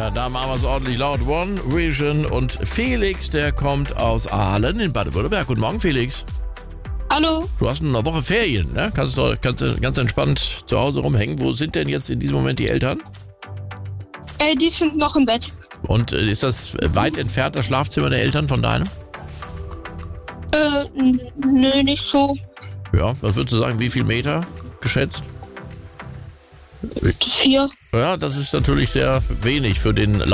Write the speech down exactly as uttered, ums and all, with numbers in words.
Ja, da machen wir es ordentlich laut. One Vision und Felix, der kommt aus Aalen in Baden-Württemberg. Guten Morgen, Felix. Hallo. Du hast eine Woche Ferien, ne? Kannst du kannst, ganz entspannt zu Hause rumhängen. Wo sind denn jetzt in diesem Moment die Eltern? Äh, die sind noch im Bett. Und äh, ist das weit entfernt, das Schlafzimmer der Eltern von deinem? Äh, n- nö, nicht so. Ja, was würdest du sagen, wie viel Meter geschätzt? Vier. Ja, das ist natürlich sehr wenig für den